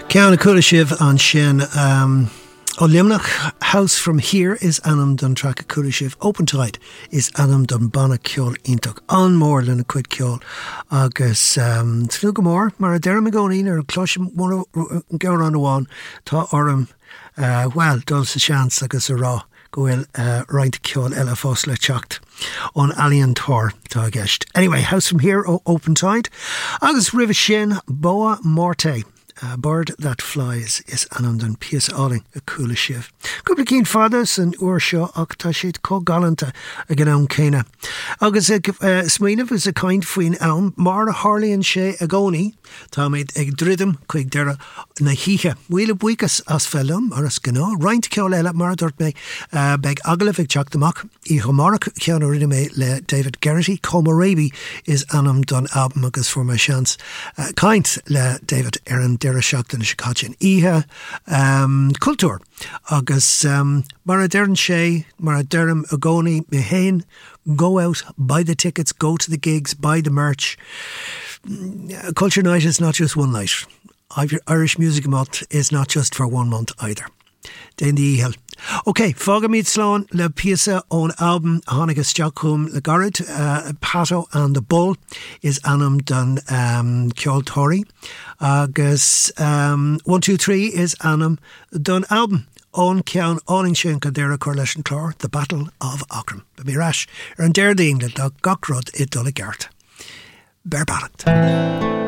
Ceanna Cuileadh an sin ó Limnach. House from Here is Anam don Traca Cuileadh. Open Tide is Anam don Bana Ceol Ítach. An mór lena cuid ceol agus slú go mór mar a deirm a gcónaí ar cloisim gceann an bháin tá orm well dul sa seans agus a rá go bhfuil roiint ceol eile fós le teacht ón Alíonn Tóir tá gceist. Anyway, House from Here ó Open Tide agus ribh sin Boa Morte. Bird That Flies is Anam don Piers Alling a Cuileadh. Cúpla cín fadas an uair seo ach tá siad có galanta a gnáim céine. Agus smaoinmh is a caint faoin ann mar a tharlaíonn sé a gcónaí tá méid ag ddridim chuig deire na híthe. Bhuaile buchas as fellum ar as gná roiint ceol eile mar a dúirt mé beag agalah ag teacht amach í chomarach ceann rinne mé le David Geraghty. Comoraby is Anam don album agus for my chance caint le David Aaron deire seachtain Chicago ihe cultúr agus mar a deirn sé mar a deirm a gcónaí mé hain. Go out, buy the tickets, go to the gigs, buy the merch. Culture Night is not just one night. Irish Music Month is not just for 1 month either. Den die hel. Okay, Fogamid Sloan, le piesa on album Honigus Jackum le Garrett, Pato and the Bull is Anam don Ceol Tóirí. Agus 1, 2, 3 is Anam don album. On Ceann Áling sin go deireadh chuir leis an clár, The Battle of Aughrim. Ba mí rais ar an deir daon le gachrod I dul i gceart. Bear Ballad.